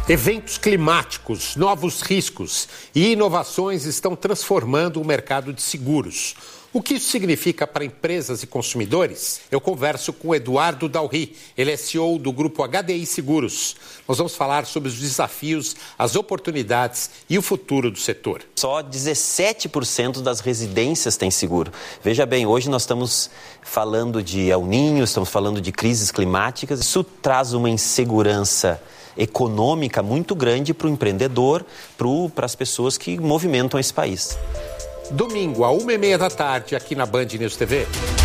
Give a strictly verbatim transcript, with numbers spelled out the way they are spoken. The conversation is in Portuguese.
Eventos climáticos, novos riscos e inovações estão transformando o mercado de seguros. O que isso significa para empresas e consumidores? Eu converso com o Eduardo Dalry, ele é C E O do grupo H D I Seguros. Nós vamos falar sobre os desafios, as oportunidades e o futuro do setor. Só dezessete por cento das residências têm seguro. Veja bem, hoje nós estamos falando de El Niño, estamos falando de crises climáticas. Isso traz uma insegurança econômica muito grande para o empreendedor, para as pessoas que movimentam esse país. Domingo, a uma e meia da tarde, aqui na Band News T V.